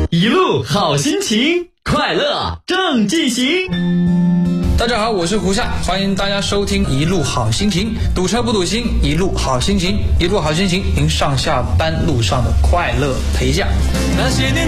一路好心情，快乐正进行。 大家好，我是胡夏，欢迎大家收听一路好心情，堵车不堵心，一路好心情，一路好心情，您上下班路上的快乐陪驾。 那些年